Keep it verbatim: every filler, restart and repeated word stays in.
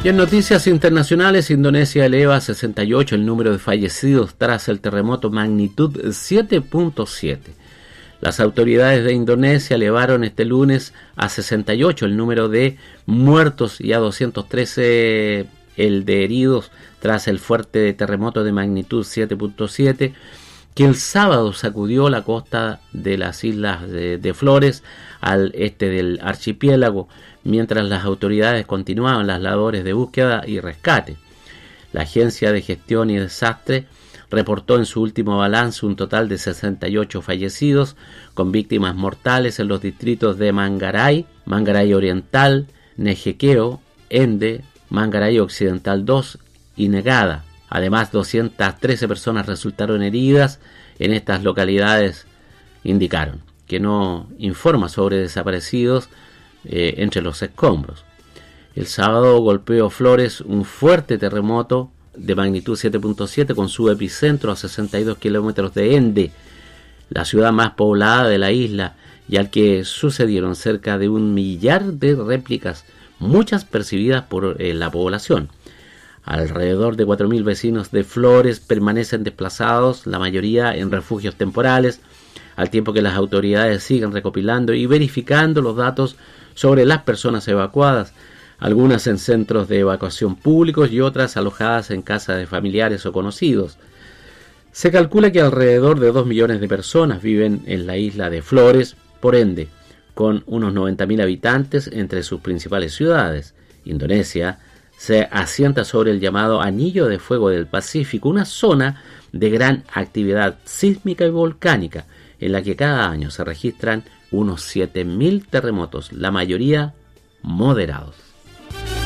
Y en noticias internacionales, Indonesia eleva a sesenta y ocho el número de fallecidos tras el terremoto magnitud siete punto siete. Las autoridades de Indonesia elevaron este lunes a sesenta y ocho el número de muertos y a doscientos trece el de heridos tras el fuerte terremoto de magnitud siete punto siete que el sábado sacudió la costa de las islas de, de Flores al este del archipiélago, mientras las autoridades continuaban las labores de búsqueda y rescate. La Agencia de Gestión y Desastre reportó en su último balance un total de sesenta y ocho fallecidos, con víctimas mortales en los distritos de Manggarai, Manggarai Oriental, Nejequeo, Ende, Manggarai Occidental dos y Negada. Además, doscientas trece personas resultaron heridas en estas localidades, indicaron, que no informa sobre desaparecidos eh, entre los escombros. El sábado golpeó Flores un fuerte terremoto de magnitud siete punto siete con su epicentro a sesenta y dos kilómetros de Ende, la ciudad más poblada de la isla, y al que sucedieron cerca de un millar de réplicas, muchas percibidas por eh, la población. Alrededor de cuatro mil vecinos de Flores permanecen desplazados, la mayoría en refugios temporales, al tiempo que las autoridades siguen recopilando y verificando los datos sobre las personas evacuadas, algunas en centros de evacuación públicos y otras alojadas en casas de familiares o conocidos. Se calcula que alrededor de dos millones de personas viven en la isla de Flores, por ende, con unos noventa mil habitantes entre sus principales ciudades. Indonesia se asienta sobre el llamado Anillo de Fuego del Pacífico, una zona de gran actividad sísmica y volcánica, en la que cada año se registran unos siete mil terremotos, la mayoría moderados.